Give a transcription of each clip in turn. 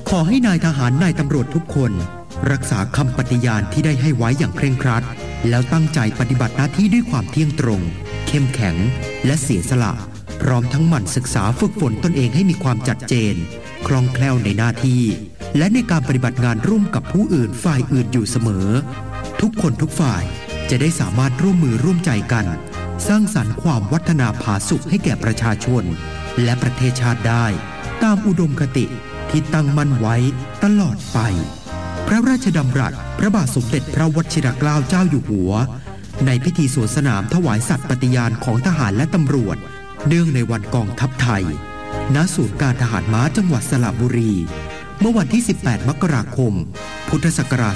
ขอให้นายทหารนายตำรวจทุกคนรักษาคำปฏิญาณที่ได้ให้ไว้อย่างเคร่งครัดแล้วตั้งใจปฏิบัติหน้าที่ด้วยความเที่ยงตรงเข้มแข็งและเสียสละพร้อมทั้งหมั่นศึกษาฝึกฝนตนเองให้มีความชัดเจนคล่องแคล่วในหน้าที่และในการปฏิบัติงานร่วมกับผู้อื่นฝ่ายอื่นอยู่เสมอทุกคนทุกฝ่ายจะได้สามารถร่วมมือร่วมใจกันสร้างสรรค์ความวัฒนาผาสุกให้แก่ประชาชนและประเทศชาติได้ตามอุดมคติที่ตั้งมั่นไว้ตลอดไปพระราชดำรัสพระบาทสมเด็จพระวชิรเกล้าเจ้าอยู่หัวในพิธีสวนสนามถวายสัตย์ปฏิญาณของทหารและตำรวจเนื่องในวันกองทัพไทยณศูนย์การทหารม้าจังหวัดสระบุรีเมื่อวันที่18มกราคมพุทธศักราช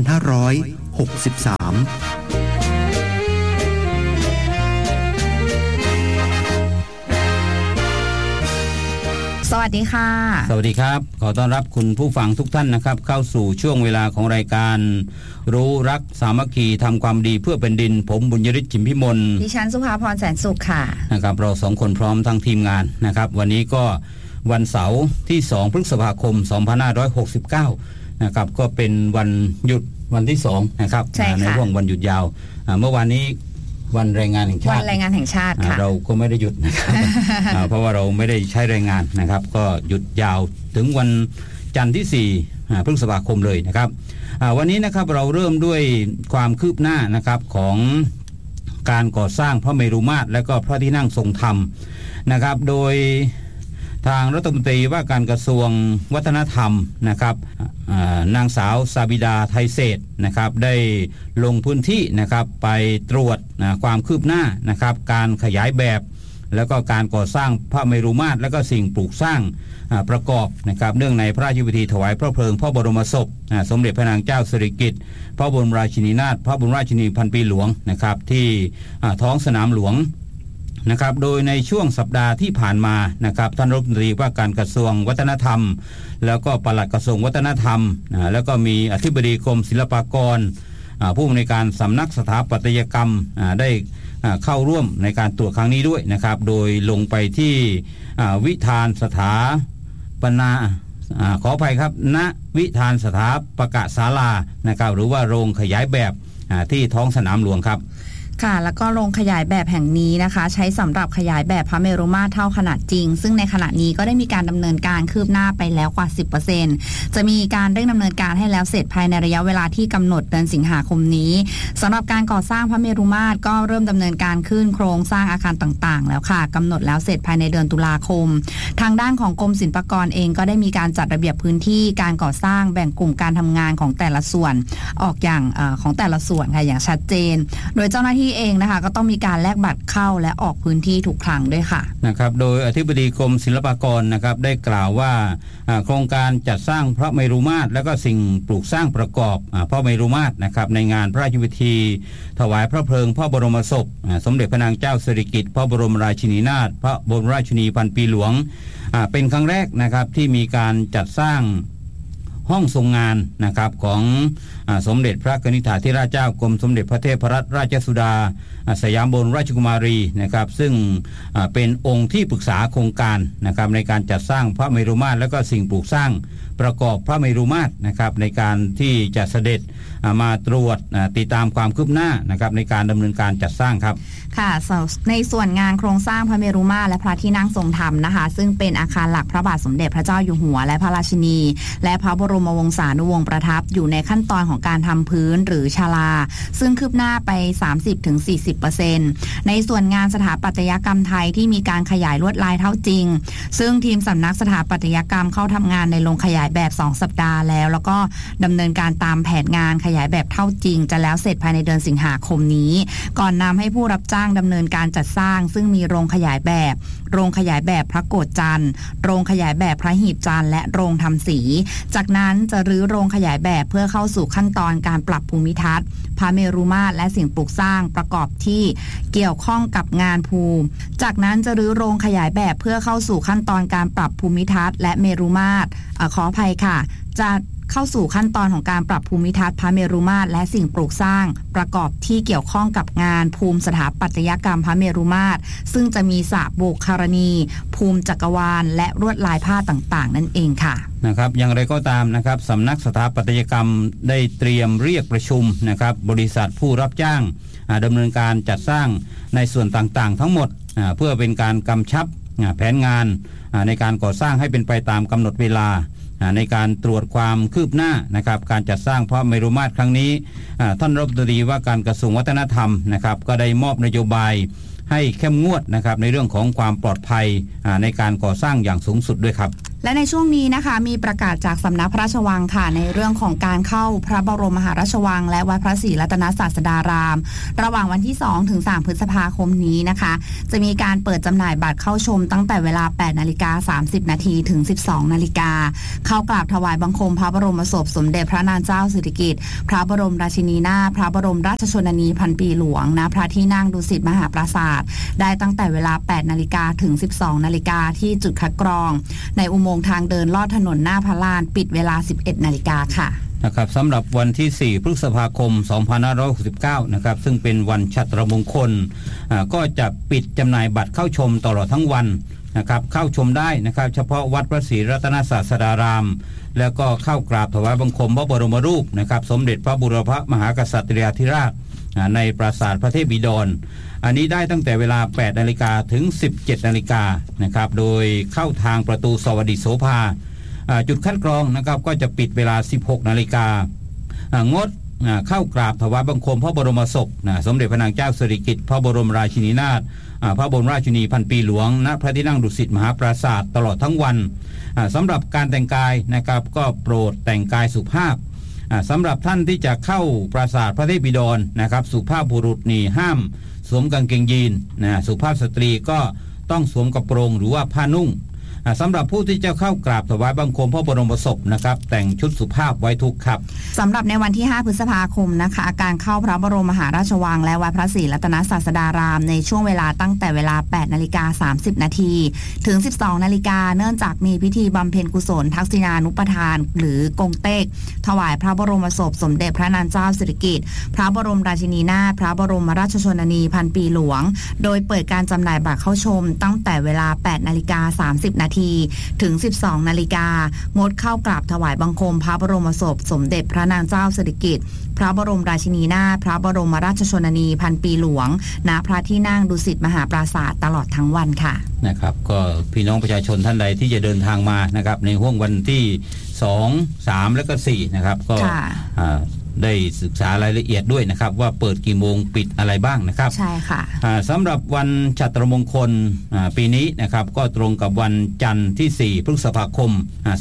2563 สวัสดีค่ะสวัสดีครับขอต้อนรับคุณผู้ฟังทุกท่านนะครับเข้าสู่ช่วงเวลาของรายการรู้รักสามัคคีทำความดีเพื่อแผ่นดินผมบุญยฤทธิ์ จิมพิมลดิฉันสุภาพรแสนสุขค่ะนะครับเราสองคนพร้อมทั้งทีมงานนะครับวันนี้ก็วันเสาร์ที่2พฤษภาคม2569นะครับก็เป็นวันหยุดวันที่2นะครับ ในช่วงวันหยุดยาวเมื่อวานนี้วันแรงงานแห่งชาติวันแรงงานแห่งชาติค่ะเราก็ไม่ได้หยุดนะครับ เพราะว่าเราไม่ได้ใช้แรงงานนะครับก็หยุดยาวถึงวันจันทร์ที่4พฤษภาคมเลยนะครับวันนี้นะครับเราเริ่มด้วยความคืบหน้านะครับของการก่อสร้างพระเมรุมาตรและก็พระที่นั่งทรงธรรมนะครับโดยทางรัฐมนตรีว่าการกระทรวงวัฒนธรรมนะครับนางสาวสาบิดาไทยเศรษฐ์นะครับได้ลงพื้นที่นะครับไปตรวจความคืบหน้านะครับการขยายแบบแล้วก็การก่อสร้างพระเมรุมาตรและก็สิ่งปลูกสร้างประกอบนะครับเนื่องในพระราชพิธีถวายพระเพลิงพระบรมศพสมเด็จพระนางเจ้าสิริกิติ์พระบรมราชินีนาถพระบรมราชินีพันปีหลวงนะครับที่ท้องสนามหลวงนะครับโดยในช่วงสัปดาห์ที่ผ่านมานะครับท่านรัฐมนตรีว่าการกระทรวงวัฒนธรรมแล้วก็ปลัดกระทรวงวัฒนธรรมแล้วก็มีอธิบดีกรมศิลปากรผู้อำนวยการสำนักสถาปัตยกรรมได้เข้าร่วมในการตรวจครั้งนี้ด้วยนะครับโดยลงไปที่วิธานสถาปนาขออภัยครับณวิธานสถาปกศาลานะครับหรือว่าโรงขยายแบบที่ท้องสนามหลวงครับค่ะแล้วก็โรงขยายแบบแห่งนี้นะคะใช้สำหรับขยายแบบพระเมรุมาตรเท่าขนาดจริงซึ่งในขณะนี้ก็ได้มีการดำเนินการคืบหน้าไปแล้วกว่า 10% จะมีการเร่งดำเนินการให้แล้วเสร็จภายในระยะเวลาที่กำหนดเดือนสิงหาคมนี้สำหรับการก่อสร้างพระเมรุมาตรก็เริ่มดำเนินการขึ้นโครงสร้างอาคารต่างๆแล้วค่ะกำหนดแล้วเสร็จภายในเดือนตุลาคมทางด้านของกรมศิลปากรเองก็ได้มีการจัดระเบียบพื้นที่การก่อสร้างแบ่งกลุ่มการทำงานของแต่ละส่วนออกอย่างของแต่ละส่วนค่ะอย่างชัดเจนโดยเจ้าหน้าที่เองนะคะก็ต้องมีการแลกบัตรเข้าและออกพื้นที่ทุกครั้งด้วยค่ะนะครับโดยอธิบดีกรมศิลปากรนะครับได้กล่าวว่าโครงการจัดสร้างพระเมรุมาตรและก็สิ่งปลูกสร้างประกอบพระเมรุมาตรนะครับในงานพระราชพิธีถวายพระเพลิงพระบรมศพสมเด็จพระนางเจ้าสิริกิติ์พระบรมราชินีนาถพระบรมราชินีพันปีหลวงเป็นครั้งแรกนะครับที่มีการจัดสร้างห้องทรงงานนะครับของสมเด็จพระกนิษฐาธิราชเจ้ากรมสมเด็จพระเทพรัตนราชสุดาสยามบรมราชกุมารีนะครับซึ่งเป็นองค์ที่ปรึกษาโครงการนะครับในการจัดสร้างพระเมรุมาตรและก็สิ่งปลูกสร้างประกอบพระเมรุมาตรนะครับในการที่จะเสด็จมาตรวจติดตามความคืบหน้านะครับในการดำเนินการจัดสร้างครับค่ะในส่วนงานโครงสร้างพระเมรุมาตรและพระที่นั่งทรงธรรมนะคะซึ่งเป็นอาคารหลักพระบาทสมเด็จพระเจ้าอยู่หัวและพระราชินีและพระบรมวงศานุวงศ์ประทับอยู่ในขั้นตอนของการทำพื้นหรือชลาซึ่งคืบหน้าไป 30-40% ในส่วนงานสถาปัตยกรรมไทยที่มีการขยายลวดลายเท่าจริงซึ่งทีมสำนักสถาปัตยกรรมเข้าทำงานในโรงขยายแบบ2สัปดาห์แล้วก็ดำเนินการตามแผนงานขยายแบบเท่าจริงจะแล้วเสร็จภายในเดือนสิงหาคมนี้ก่อนนำให้ผู้รับจ้างดำเนินการจัดสร้างซึ่งมีโรงขยายแบบโรงขยายแบบพระโกฐจันทร์โรงขยายแบบพระหีบจันทร์และโรงทำสีจากนั้นจะรื้อโรงขยายแบบเพื่อเข้าสู่ขั้นตอนการปรับภูมิทัศน์พระเมรุมาตรและสิ่งปลูกสร้างประกอบที่เกี่ยวข้องกับงานภูมิจากนั้นจะรื้อโรงขยายแบบเพื่อเข้าสู่ขั้นตอนการปรับภูมิทัศน์และเมรุมาตรขออภัยค่ะจะเข้าสู่ขั้นตอนของการปรับภูมิทัศน์พระเมรุมาตรและสิ่งปลูกสร้างประกอบที่เกี่ยวข้องกับงานภูมิสถาปัตยกรรมพระเมรุมาตรซึ่งจะมีสระโบกธรณีภูมิจักรวาลและลวดลายผ้าต่างๆนั่นเองค่ะนะครับอย่างไรก็ตามนะครับสำนักสถาปัตยกรรมได้เตรียมเรียกประชุมนะครับบริษัทผู้รับจ้างดำเนินการจัดสร้างในส่วนต่างๆทั้งหมดเพื่อเป็นการกำชับแผนงานในการก่อสร้างให้เป็นไปตามกำหนดเวลาในการตรวจความคืบหน้านะครับการจัดสร้างพระเมรุมาตรครั้งนี้ท่านรัฐมนตรีว่าการกระทรวงวัฒนธรรมนะครับก็ได้มอบนโยบายให้เข้มงวดนะครับในเรื่องของความปลอดภัยในการก่อสร้างอย่างสูงสุดด้วยครับและในช่วงนี้นะคะมีประกาศจากสำนักพระราชวังค่ะในเรื่องของการเข้าพระบรมมหาราชวังและวัดพระศรีรัตนศาสดารามระหว่างวันที่2ถึง3พฤษภาคมนี้นะคะจะมีการเปิดจำหน่ายบัตรเข้าชมตั้งแต่เวลา 8:30 น.ถึง 12:00 น.เข้ากราบถวายบังคมพระบรมศพสมเด็จพระนางเจ้าสิริกิติ์พระบรมราชินีนาถพระบรมราชชนนีพันปีหลวงณพระที่นั่งดุสิตมหาปราสาทได้ตั้งแต่เวลา 8:00 น.ถึง 12:00 น.ที่จุดคัดกรองในอุโมงค์ทางเดินลอดถนนหน้าพระลานปิดเวลา 11:00 น.ค่ะนะครับสำหรับวันที่4พฤษภาคม2569นะครับซึ่งเป็นวันฉัตรมงคลก็จะปิดจำหน่ายบัตรเข้าชมตลอดทั้งวันนะครับเข้าชมได้นะครับเฉพาะวัดพระศรีรัตนศาสดารามแล้วก็เข้ากราบถวายบังคมพระบรมรูปนะครับสมเด็จพระบูรพมหากษัตริยาธิราชในปราสาทพระเทพบิดรอันนี้ได้ตั้งแต่เวลา 8:00 น.ถึง 17:00 น.นะครับโดยเข้าทางประตูสวัสดิโสภาจุดคัดกรองนะครับก็จะปิดเวลา 16:00 น.งดเข้ากราบถวายบังคมพระบรมศพสมเด็จพระนางเจ้าสิริกิติ์พระบรมราชินีนาถพระบรมราชินีพันปีหลวงณพระที่นั่งดุสิตมหาปราสาทตลอดทั้งวันสำหรับการแต่งกายนะครับก็โปรดแต่งกายสุภาพสำหรับท่านที่จะเข้าปราสาทพระเทพบิดรนะครับสุภาพบุรุษนี่ห้ามสวมกางเกงยีนสุภาพสตรีก็ต้องสวมกระโปรงหรือว่าผ้านุ่งสำหรับผู้ที่จะเข้ากราบถวายบังคมพระบรมศพนะครับแต่งชุดสุภาพไว้ทุกครับสำหรับในวันที่5พฤษภาคมนะคะการเข้าพระบรมมหาราชวังและวัดพระศรีรัตนศาสดารามในช่วงเวลาตั้งแต่เวลา 8:30 น.ถึง 12:00 น.เนื่องจากมีพิธีบำเพ็ญกุศลทักษิณานุปทานหรือกงเต็กถวายพระบรมศพสมเด็จพระนางเจ้าสิริกิติ์พระบรมราชินีนาถพระบรมราชชนนีพันปีหลวงโดยเปิดการจำหน่ายบัตรเข้าชมตั้งแต่เวลา 8:30 น.ถึง 12:00 น.งดเข้ากราบถวายบังคมพระบรมศพสมเด็จพระนางเจ้าสิริกิติ์พระบรมราชินีนาถพระบรมราชชนนีพันปีหลวงณพระที่นั่งดุสิตมหาปราสาทตลอดทั้งวันค่ะนะครับก็พี่น้องประชาชนท่านใดที่จะเดินทางมานะครับในห่วงวันที่2, 3และก็4นะครับก็ได้ศึกษารายละเอียดด้วยนะครับว่าเปิดกี่โมงปิดอะไรบ้างนะครับใช่ค่ะสำหรับวันฉัตรมงคลปีนี้นะครับก็ตรงกับวันจันทร์ที่4พฤษภาคม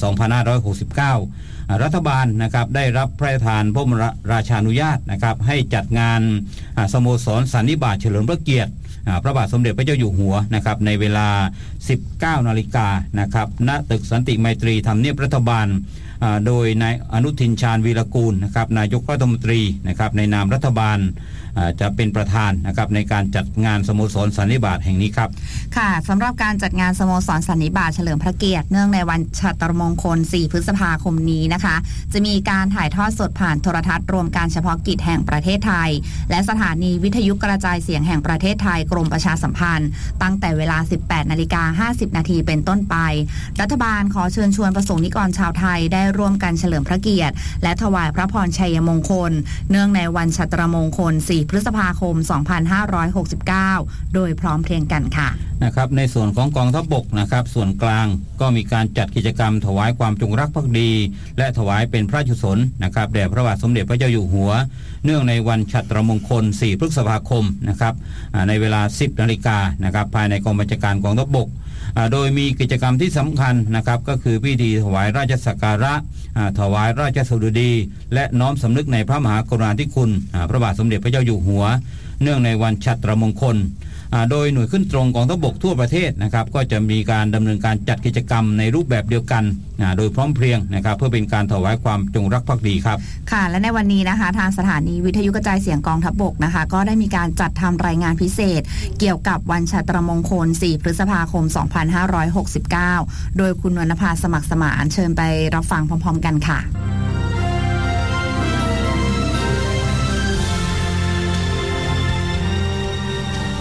2569รัฐบาลนะครับได้รับพระราชทานพระบรมราชานุญาตนะครับให้จัดงานสโมสรสันนิบาตเฉลิมพระเกียรติพระบาทสมเด็จพระเจ้าอยู่หัวนะครับในเวลา 19:00 น.นะครับณตึกสันติไมตรีทำเนียบรัฐบาลโดยนายอนุทินชาญวีรกูลนะครับนายกรัฐมนตรีนะครับในนามรัฐบาลจะเป็นประธานนะครับในการจัดงานสโมสรสันนิบาตแห่งนี้ครับค่ะสำหรับการจัดงานสโมสรสันนิบาตเฉลิมพระเกียรติเนื่องในวันฉัตรมงคล4พฤษภาคมนี้นะคะจะมีการถ่ายทอดสดผ่านโทรทัศน์รวมการเฉพาะกิจแห่งประเทศไทยและสถานีวิทยุกระจายเสียงแห่งประเทศไทยกรมประชาสัมพันธ์ตั้งแต่เวลา 18:50 น.เป็นต้นไปรัฐบาลขอเชิญชวนประสงค์นิกรชาวไทยได้ร่วมกันเฉลิมพระเกียรติและถวายพระพรชัยมงคลเนื่องในวันฉัตรมงคล4พฤษภาคม2569โดยพร้อมเพรียงกันค่ะนะครับในส่วนของกองทัพบกนะครับส่วนกลางก็มีการจัดกิจกรรมถวายความจงรักภักดีและถวายเป็นพระราชกุศลนะครับแด่พระบาทสมเด็จพระเจ้าอยู่หัวเนื่องในวันฉัตรมงคล4พฤษภาคมนะครับในเวลา 10:00 น.นะครับภายในกองบัญชาการกองทัพบกโดยมีกิจกรรมที่สำคัญนะครับก็คือพิธีถวายราชสักการะถวายราชสดุดีและน้อมสำนึกในพระมหากรุณาธิคุณพระบาทสมเด็จพระเจ้าอยู่หัวเนื่องในวันฉัตรมงคลโดยหน่วยขึ้นตรงกองทัพบกทั่วประเทศนะครับก็จะมีการดำเนินการจัดกิจกรรมในรูปแบบเดียวกันโดยพร้อมเพรียงนะครับเพื่อเป็นการถวายความจงรักภักดีครับค่ะและในวันนี้นะคะทางสถานีวิทยุกระจายเสียงกองทัพบกนะคะก็ได้มีการจัดทำรายงานพิเศษเกี่ยวกับวันฉัตรมงคล4พฤษภาคม2569โดยคุณวรรณภาสมัครสมานเชิญไปรับฟังพร้อมๆกันค่ะ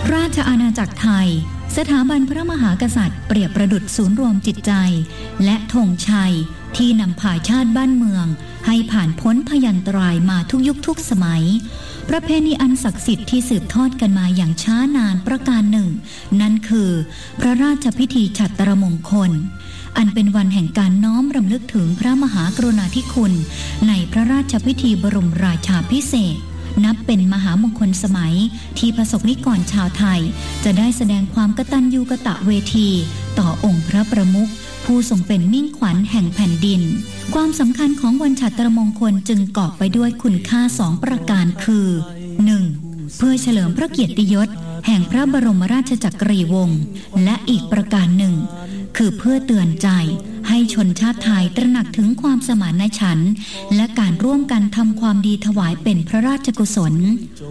ราชอาณาจักรไทยสถาบันพระมหากษัตริย์เปรียบประดุจศูนย์รวมจิตใจและธงชัยที่นำพาชาติบ้านเมืองให้ผ่านพ้นพยันตรายมาทุกยุคทุกสมัยประเพณีอันศักดิ์สิทธิ์ที่สืบทอดกันมาอย่างช้านานประการหนึ่งนั่นคือพระราชพิธีฉัตรมงคลอันเป็นวันแห่งการน้อมรำลึกถึงพระมหากรุณาธิคุณในพระราชพิธีบรมราชาภิเษกนับเป็นมหามงคลสมัยที่ประสบนิกรชาวไทยจะได้แสดงความกตัญญูกตเวทีต่อองค์พระประมุขผู้ทรงเป็นมิ่งขวัญแห่งแผ่นดินความสำคัญของวันฉัตรมงคลจึงกอบไปด้วยคุณค่า2ประการคือ 1. เพื่อเฉลิมพระเกียรติยศแห่งพระบรมราชจักรีวงศ์และอีกประการหนึ่งคือเพื่อเตือนใจให้ชนชาติไทยตระหนักถึงความสมานฉันท์และการร่วมกันทำความดีถวายเป็นพระราชกุศล